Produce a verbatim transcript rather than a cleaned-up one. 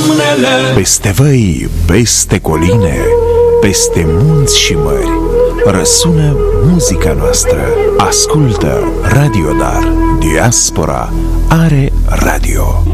doamnele. Peste văi, peste coline, peste munți și mări, răsună muzica noastră. Ascultă Radio Dar. Diaspora are radio.